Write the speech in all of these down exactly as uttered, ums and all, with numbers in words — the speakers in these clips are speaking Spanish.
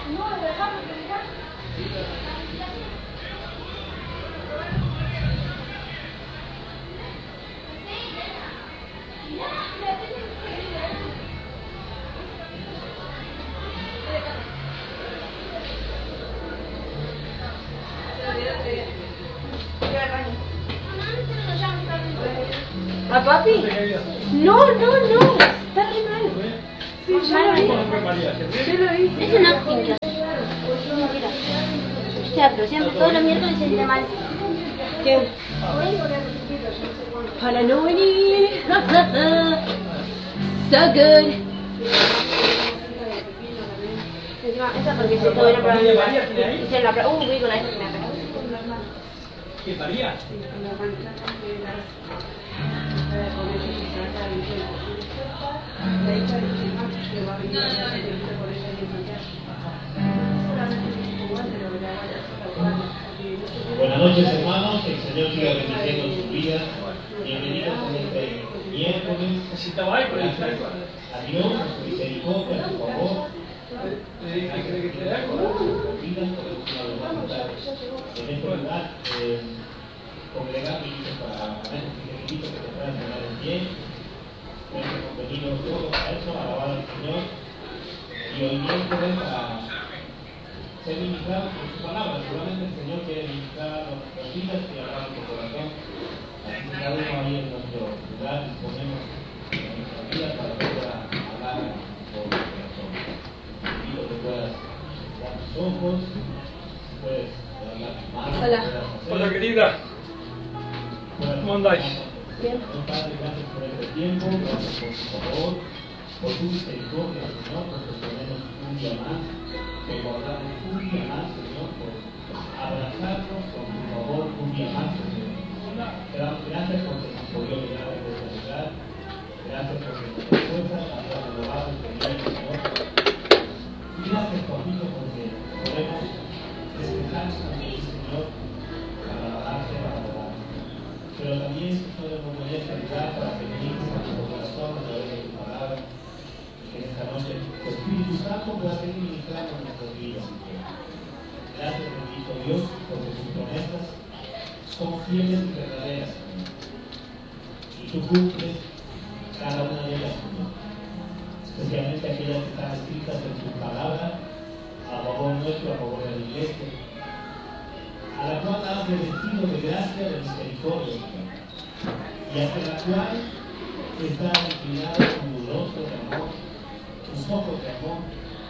¿A papi? No, no, no. Está re mal. Sí, yo lo vi. Yo lo vi. Es una pincha. Teatro, siempre, todos los miércoles se siente mal. ¿Qué? Para no venir. So good. Encima, esa porque se todo era para mí. Hice la prueba. Uh, voy con la esta que me ha pegado. ¿Qué María? Buenas noches, hermanos, que el Señor siga bendiciendo su vida. Bienvenidos a este miércoles. Necesitaba ahí por el A Dios, a su misericordia, a su favor. ¿Qué cree que te hago? En este lugar, eh, congregar ministros para esos requisitos que se puedan tener en pie. Hemos convenido todos a eso, a alabar al Señor. Y hoy miércoles para ser ministrados por su palabra. Seguramente el Señor quiere ministrar nuestras vidas y hablar nuestro corazón. Así que cada uno ahí en nuestro lugar disponemos de nuestra vida para poder hablar por nuestro corazón. Pido que puedas cerrar tus ojos, puedes dar tus manos. Hola. Hola, querida. ¿Cómo andáis? Bien. Padre, gracias por este tiempo, gracias por tu favor, por tu misericordia, Señor, por sostenernos un día más, por guardarnos un día más, Señor, por abrazarnos con tu favor un día más, Señor. Te damos gracias porque nos podió llegar a este lugar, gracias porque nuestras fuerzas han sido renovadas este día, Señor. Y gracias, Papito, porque podemos despejarnos también, Señor, para alabarte, para adorarte. Pero también, Señor, nos voy a ayudar para que ministres a nuestro corazón a través de tu palabra y que esta noche tu Espíritu Santo pueda seguir ministrando en nuestras vidas, Señor. Gracias, bendito Dios, porque tus promesas son fieles y verdaderas, Señor. Y tú cumples cada una de ellas, Señor. Especialmente aquellas que están escritas en tu palabra, a favor nuestro, a favor de la iglesia, a la cual has revestido de gracia, de misericordia, Señor, y hacia la cual está inclinado tu rostro de amor, tus ojos de amor,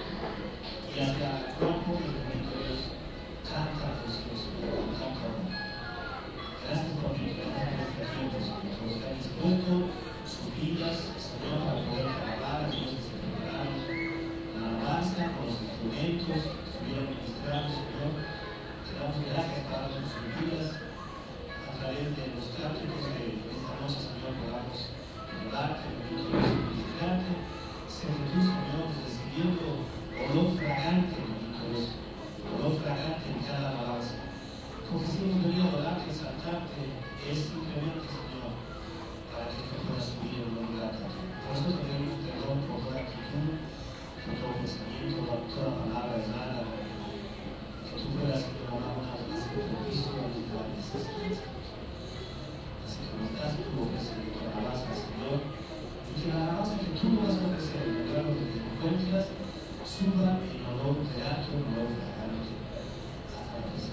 y hacia la cual, por el bendito Dios, canta Jesús, canta. Gracias por mi gracias por este tiempo, Señor, por estar dispuesto sus vidas, Señor, para poder alabar a Dios desde el pecado, en alabanza, con los instrumentos que estuvieron ministrados, Señor. Te damos gracias, Padre, por sus vidas, a través de los cánticos que esta noche, Señor, podamos adorarte, bendito Dios, glorificarte, ser tú, Señor, recibiendo olor fragante, bendito Dios, olor fragante en cada alabanza. Porque si hemos venido a adorarte, exaltarte, es simplemente, Señor, para que tú puedas subir en nombre de ti. Por eso te pedimos perdón por toda actitud, por todo pensamiento, por toda palabra errada, que tú puedas derramar una vez por Cristo en la necesidad. Así que nos das tu ofrecer tu alabanza, Señor, y que la alabanza que tú nos vas a ofrecer en el lugar donde te encuentras suba en olor grato, en olor fragante, hasta la presencia